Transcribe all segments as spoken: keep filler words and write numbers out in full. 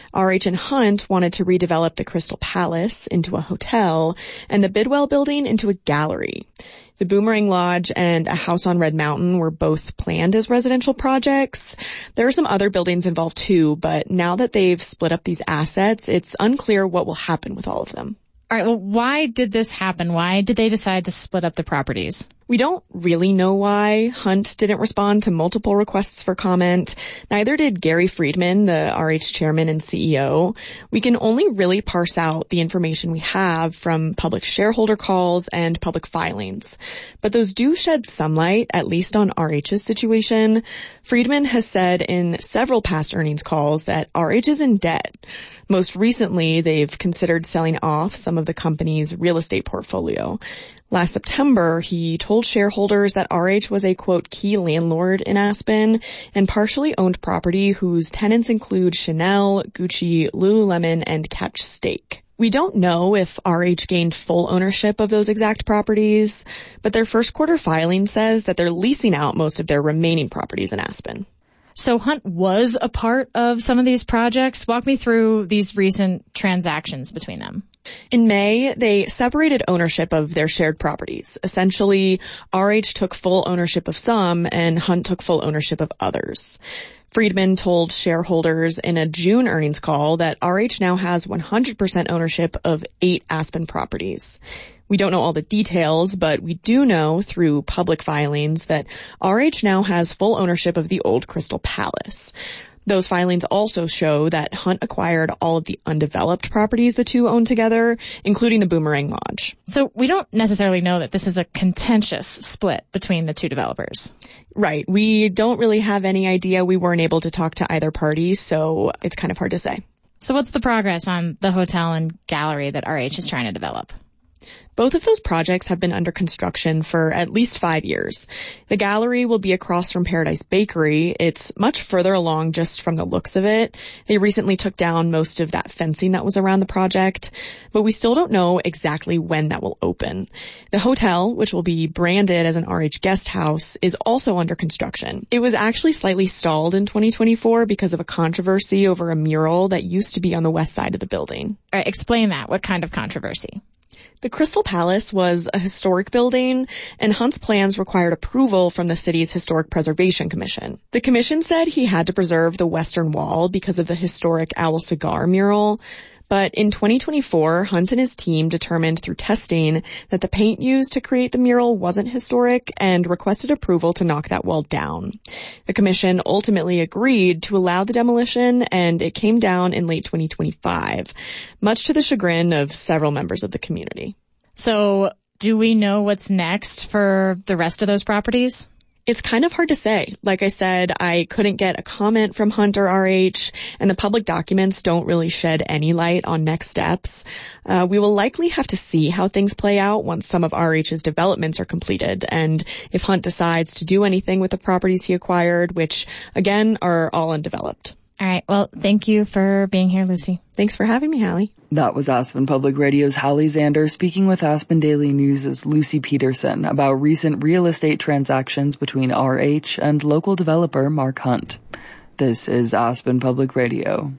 R H and Hunt wanted to redevelop the Crystal Palace into a hotel and the Bidwell building into a gallery. The Boomerang Lodge and a house on Red Mountain were both planned as residential projects. There are some other buildings involved too, but now that they've split up these assets, it's unclear what will happen with all of them. All right, well, why did this happen? Why did they decide to split up the properties? We don't really know why. Hunt didn't respond to multiple requests for comment. Neither did Gary Friedman, the R H chairman and C E O. We can only really parse out the information we have from public shareholder calls and public filings. But those do shed some light, at least on R H's situation. Friedman has said in several past earnings calls that R H is in debt. Most recently, they've considered selling off some of the company's real estate portfolio. Last September, he told shareholders that R H was a, quote, key landlord in Aspen and partially owned property whose tenants include Chanel, Gucci, Lululemon, and Catch Steak. We don't know if R H gained full ownership of those exact properties, but their first quarter filing says that they're leasing out most of their remaining properties in Aspen. So Hunt was a part of some of these projects. Walk me through these recent transactions between them. In May, they separated ownership of their shared properties. Essentially, R H took full ownership of some and Hunt took full ownership of others. Friedman told shareholders in a June earnings call that R H now has one hundred percent ownership of eight Aspen properties. We don't know all the details, but we do know through public filings that R H now has full ownership of the old Crystal Palace. Those filings also show that Hunt acquired all of the undeveloped properties the two own together, including the Boomerang Lodge. So we don't necessarily know that this is a contentious split between the two developers. Right. We don't really have any idea. We weren't able to talk to either party, so it's kind of hard to say. So what's the progress on the hotel and gallery that R H is trying to develop? Both of those projects have been under construction for at least five years. The gallery will be across from Paradise Bakery. It's much further along just from the looks of it. They recently took down most of that fencing that was around the project, but we still don't know exactly when that will open. The hotel, which will be branded as an R H guest house, is also under construction. It was actually slightly stalled in twenty twenty-four because of a controversy over a mural that used to be on the west side of the building. All right, explain that. What kind of controversy? The Crystal Palace was a historic building, and Hunt's plans required approval from the city's Historic Preservation Commission. The commission said he had to preserve the western wall because of the historic Owl Cigar mural. But in twenty twenty-four, Hunt and his team determined through testing that the paint used to create the mural wasn't historic and requested approval to knock that wall down. The commission ultimately agreed to allow the demolition, and it came down in late twenty twenty-five, much to the chagrin of several members of the community. So do we know what's next for the rest of those properties? It's kind of hard to say. Like I said, I couldn't get a comment from Hunt or R H, and the public documents don't really shed any light on next steps. Uh, we will likely have to see how things play out once some of R H's developments are completed, and if Hunt decides to do anything with the properties he acquired, which, again, are all undeveloped. All right. Well, thank you for being here, Lucy. Thanks for having me, Hallie. That was Aspen Public Radio's Hallie Zander speaking with Aspen Daily News' Lucy Peterson about recent real estate transactions between R H and local developer Mark Hunt. This is Aspen Public Radio.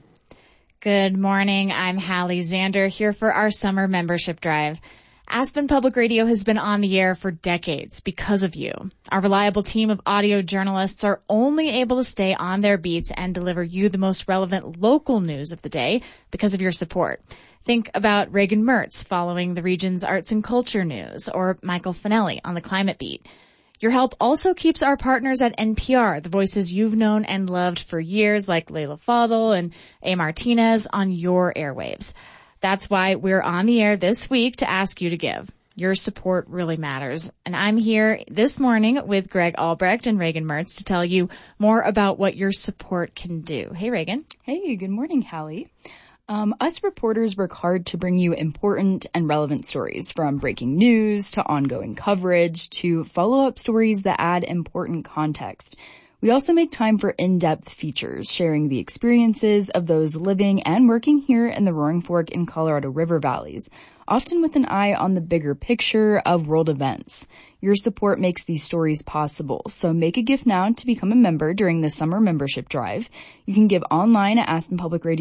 Good morning. I'm Hallie Zander here for our summer membership drive. Aspen Public Radio has been on the air for decades because of you. Our reliable team of audio journalists are only able to stay on their beats and deliver you the most relevant local news of the day because of your support. Think about Reagan Mertz following the region's arts and culture news, or Michael Finelli on the climate beat. Your help also keeps our partners at N P R, the voices you've known and loved for years, like Leila Fadel and A. Martinez, on your airwaves. That's why we're on the air this week to ask you to give. Your support really matters. And I'm here this morning with Greg Albrecht and Reagan Mertz to tell you more about what your support can do. Hey, Reagan. Hey, good morning, Hallie. Um, us reporters work hard to bring you important and relevant stories, from breaking news to ongoing coverage to follow-up stories that add important context. We also make time for in-depth features, sharing the experiences of those living and working here in the Roaring Fork and Colorado River valleys, often with an eye on the bigger picture of world events. Your support makes these stories possible, so make a gift now to become a member during the summer membership drive. You can give online at Aspen Public Radio.